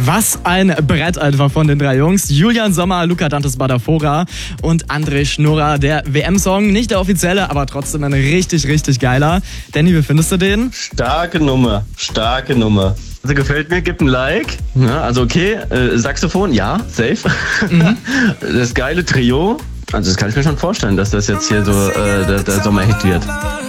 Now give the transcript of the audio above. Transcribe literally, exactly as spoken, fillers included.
Was ein Brett einfach von den drei Jungs. Julian Sommer, Luca Dantes Badafora und André Schnurrer. Der W M-Song, nicht der offizielle, aber trotzdem ein richtig, richtig geiler. Danny, wie findest du den? Starke Nummer, starke Nummer. Also gefällt mir, gibt ein Like. Ja, also okay, äh, Saxophon, ja, safe. Mhm. Das geile Trio. Also das kann ich mir schon vorstellen, dass das jetzt hier so äh, der, der Sommerhit wird.